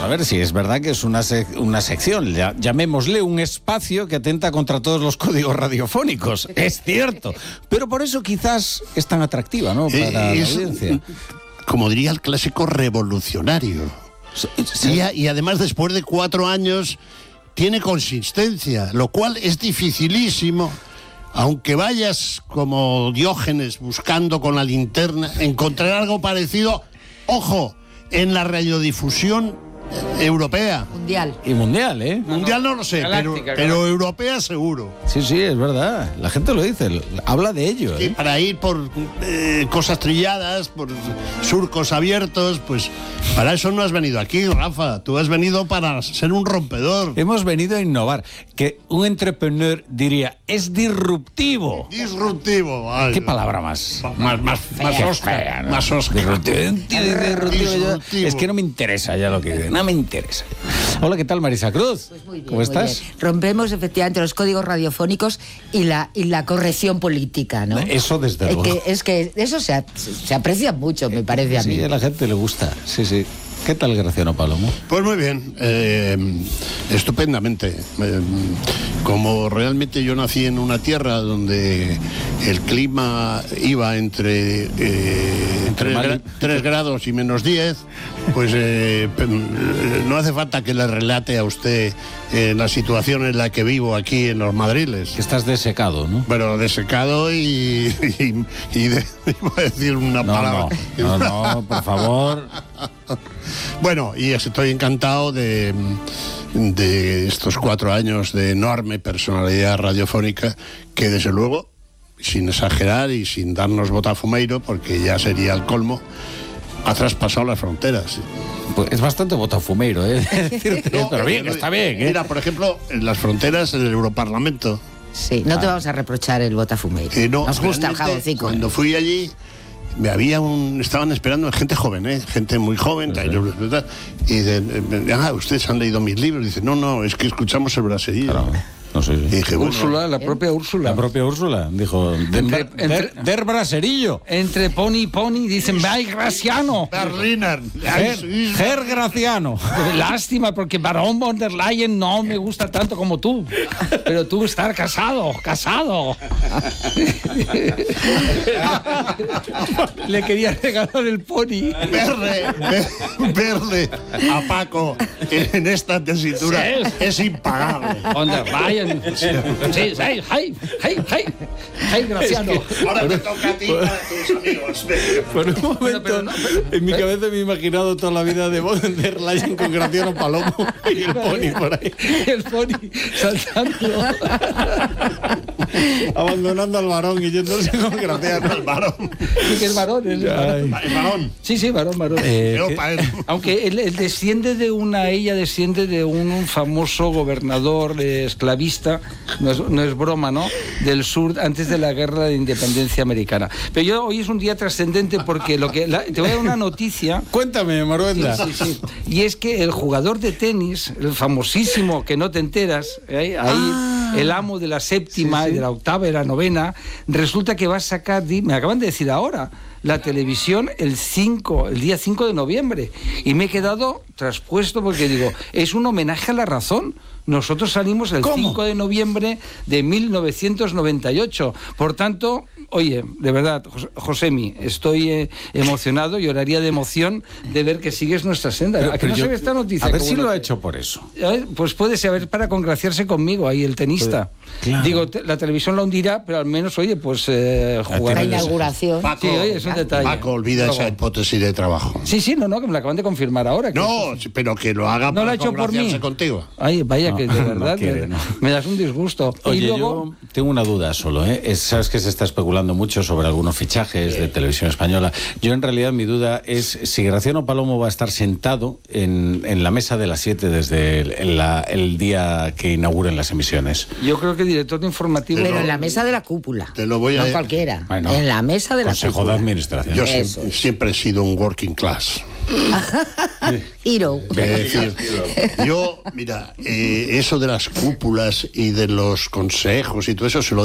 a ver si es verdad que es una sección, llamémosle un espacio que atenta contra todos los códigos radiofónicos. Es cierto. Pero por eso quizás es tan atractiva, ¿no? Para la audiencia. Como diría el clásico, revolucionario. Sí. Y además, después de 4 años, tiene consistencia, lo cual es dificilísimo. Aunque vayas como Diógenes buscando con la linterna, encontrar algo parecido, ojo, en la radiodifusión europea. Mundial. Y mundial, ¿eh? Mundial no lo sé, pero europea seguro. Sí, es verdad. La gente lo dice, habla de ello, ¿eh? Y para ir por cosas trilladas, por surcos abiertos, pues para eso no has venido aquí, Rafa. Tú has venido para ser un rompedor. Hemos venido a innovar. Que un entrepreneur diría, es disruptivo. Disruptivo. Ay, ¿Qué palabra más? Más fea, ¿no? Más osca. Disruptivo. Es que no me interesa ya lo que... No me interesa. Hola, ¿qué tal, Marisa Cruz? Pues muy bien, ¿Cómo estás? Muy bien. Rompemos efectivamente los códigos radiofónicos y la corrección política, ¿no? Eso desde luego. Es que eso se aprecia mucho, me parece a mí. Sí, a la gente le gusta. Sí. ¿Qué tal, Graciano Palomo? Pues muy bien, estupendamente. Como realmente yo nací en una tierra donde el clima iba entre 3 grados y -10, pues no hace falta que le relate a usted la situación en la que vivo aquí en los Madriles. Que estás desecado, ¿no? Pero desecado y iba a decir una palabra. No, por favor. Bueno, y estoy encantado de estos 4 años de enorme personalidad radiofónica que, desde luego, sin exagerar y sin darnos botafumeiro, porque ya sería el colmo, ha traspasado las fronteras. Pues es bastante botafumeiro, ¿eh? Pero bien, está bien, ¿eh? Mira, por ejemplo, en las fronteras del Europarlamento. Sí, no te vamos a reprochar el botafumeiro. Nos gusta el jaboncico. Cuando fui allí, estaban esperando gente joven, gente muy joven, y ustedes han leído mis libros. Dice, no, es que escuchamos el braserillo. Claro. No sé. Y dije, Úrsula, la propia Úrsula. La propia Úrsula, dijo, der braserillo. Entre pony y pony dicen, ¡ay, Graciano! Berliner. Ger Graciano. Lástima, porque Barón von der Leyen no me gusta tanto como tú. Pero tú estar casado. Le quería regalar el pony. Verle a Paco en esta tesitura es impagable. Von der Leyen. Sí, Graciano. Ahora te toca a ti para tus amigos. Por un momento, en mi cabeza me he imaginado toda la vida de von der Leyen con Graciano Palomo y el pony por ahí. El pony saltando. Abandonando al varón y yéndose con Graciano. El varón. Sí, que es varón. El varón. Sí, varón. Aunque ella desciende de un famoso gobernador esclavista, no es broma, ¿no? Del sur, antes de la guerra de independencia americana. Pero hoy es un día trascendente porque te voy a dar una noticia. Cuéntame, Maruenda. Sí. Y es que el jugador de tenis, el famosísimo, que no te enteras, el amo de la séptima, y de la octava y la novena, resulta que va a sacar, me acaban de decir ahora, la televisión el día 5 de noviembre. Y me he quedado traspuesto porque digo, es un homenaje a la razón. Nosotros salimos el 5 de noviembre de 1998. Por tanto, oye, de verdad, Josemi, estoy emocionado, lloraría de emoción de ver que sigues nuestra senda. ¿A que no se ve esta noticia? A ver si lo ha hecho por eso. Pues puede ser, para congraciarse conmigo, ahí el tenista. Claro. Digo, la televisión la hundirá, pero al menos, oye, pues jugar. La inauguración. Paco, sí, oye, es un detalle. Paco, olvida esa hipótesis de trabajo. Sí, que me la acaban de confirmar ahora. Pero que lo haga no para lo ha hecho por mí. Contigo. Ay, vaya, que de verdad me das un disgusto. Oye, y luego... yo tengo una duda solo, sabes que se está especulando mucho sobre algunos fichajes de Televisión Española. Yo en realidad mi duda es si Graciano Palomo va a estar sentado en la mesa de las 7 desde el día que inauguren las emisiones. Yo creo que director de informativo... Pero en la mesa de la cúpula. Te lo voy a... No cualquiera. Bueno, en la mesa de la Consejo cúpula. de Administración. Yo siempre he sido un working class. Hero. Es decir, yo, mira, eso de las cúpulas y de los consejos y todo eso se lo